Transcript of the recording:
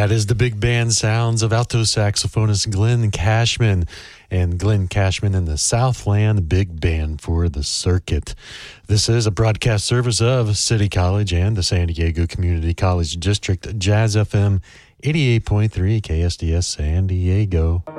That is the big band sounds of alto saxophonist Glenn Cashman. And Glenn Cashman and the Southland Big Band for the Circuit. This is a broadcast service of City College and the San Diego Community College District, Jazz FM 88.3 KSDS San Diego.